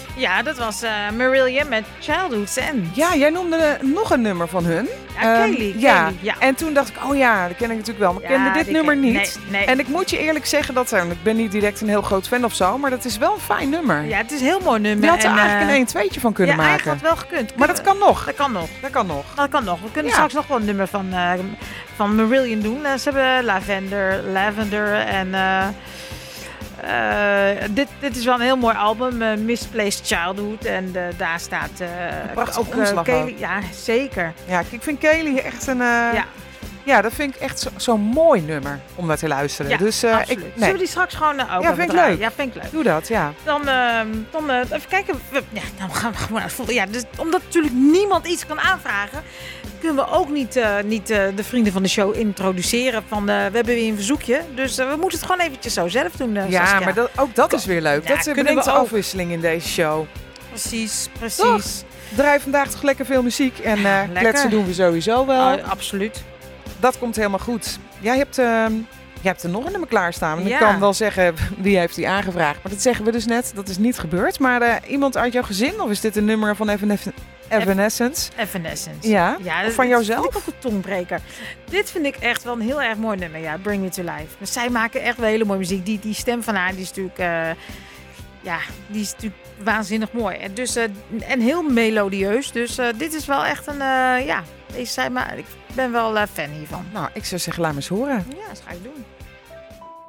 Ja, dat was Marillion met Childhood Zen. Ja, jij noemde nog een nummer van hun. Ja, Kaylee. Ja. En toen dacht ik, dat ken ik natuurlijk wel. Maar ik kende dit nummer niet. Nee. En ik moet je eerlijk zeggen, ik ben niet direct een heel groot fan of zo, maar dat is wel een fijn nummer. Ja, het is een heel mooi nummer. Je had er eigenlijk een 1-2'tje van kunnen maken. Ja, eigenlijk had wel gekund. Maar dat kan nog. Dat kan nog. Dat kan nog. We kunnen straks nog wel een nummer van Marillion doen. Ze hebben Lavender en... dit is wel een heel mooi album, Misplaced Childhood. En daar staat prachtig ook omslag Kaylee. ook. Ja, zeker. Ja, ik vind Kaylee echt een... Ja, dat vind ik echt zo'n mooi nummer om naar te luisteren. Ja, dus, absoluut. Zullen we die straks gewoon ook vind ik leuk. Ja, vind ik leuk. Doe dat, ja. Dan even kijken. Dan gaan we gewoon naar het volgende. Ja, dus omdat natuurlijk niemand iets kan aanvragen, kunnen we ook niet de vrienden van de show introduceren van we hebben weer een verzoekje. Dus we moeten het gewoon eventjes zo zelf doen, Saskia. Maar ook dat is weer leuk. Ja, dat kunnen brengt we ook. afwisseling in deze show. Precies. Toch? Draai vandaag toch lekker veel muziek en kletsen doen we sowieso wel. Absoluut. Dat komt helemaal goed. Jij hebt er nog een nummer klaarstaan. Ja. Ik kan wel zeggen, wie heeft die aangevraagd? Maar dat zeggen we dus net, dat is niet gebeurd. Maar iemand uit jouw gezin? Of is dit een nummer van Evanescence? Evanescence. Ja? Of van jouzelf? Dat vind ik ook een tongbreker. Dit vind ik echt wel een heel erg mooi nummer. Ja, Bring Me To Life. Maar zij maken echt wel hele mooie muziek. Die stem van haar, die is natuurlijk... die is natuurlijk waanzinnig mooi. En, en heel melodieus. Dus dit is wel echt een... ik ben wel fan hiervan. Nou, ik zou zeggen, laat me eens horen. Ja, dat ga ik doen.